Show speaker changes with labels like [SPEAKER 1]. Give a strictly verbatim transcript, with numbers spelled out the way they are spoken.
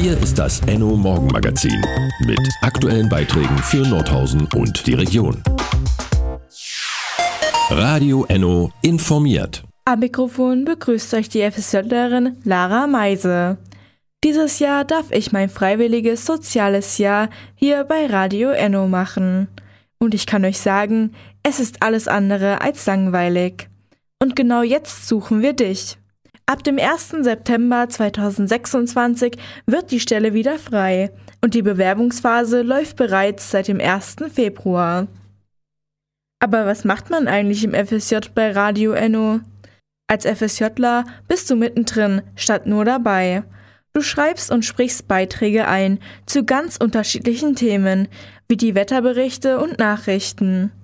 [SPEAKER 1] Hier ist das Enno Morgenmagazin mit aktuellen Beiträgen für Nordhausen und die Region. Radio Enno informiert.
[SPEAKER 2] Am Mikrofon begrüßt euch die FSJlerin Lara Meise. Dieses Jahr darf ich mein freiwilliges soziales Jahr hier bei Radio Enno machen. Und ich kann euch sagen, es ist alles andere als langweilig. Und genau jetzt suchen wir dich. Ab dem ersten September zweitausendsechsundzwanzig wird die Stelle wieder frei und die Bewerbungsphase läuft bereits seit dem ersten Februar. Aber was macht man eigentlich im F S J bei Radio Enno? Als FSJler bist du mittendrin, statt nur dabei. Du schreibst und sprichst Beiträge ein zu ganz unterschiedlichen Themen, wie die Wetterberichte und Nachrichten.